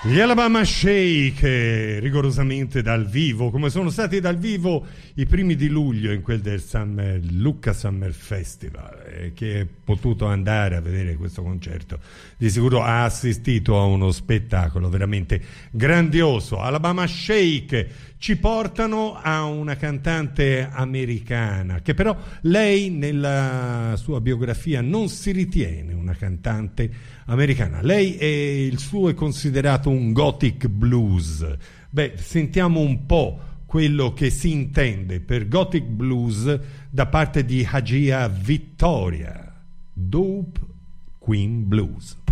Gli Alabama Shake, rigorosamente dal vivo, come sono stati dal vivo i primi di luglio in quel del Lucca Summer Festival. Chi è potuto andare a vedere questo concerto di sicuro ha assistito a uno spettacolo veramente grandioso. Alabama Shake ci portano a una cantante americana che però lei nella sua biografia non si ritiene una cantante americana. Lei il suo è considerato un gothic blues. Beh, sentiamo un po' quello che si intende per gothic blues da parte di Hagia Victoria, Dope Queen Blues.